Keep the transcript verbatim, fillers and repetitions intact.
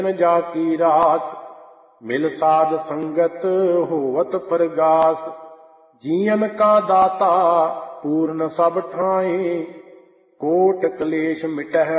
जा की रास, मिल साध संगत होवत परगास। जीवन का दाता पूर्ण सब ठाए, कोट कलेश मिटह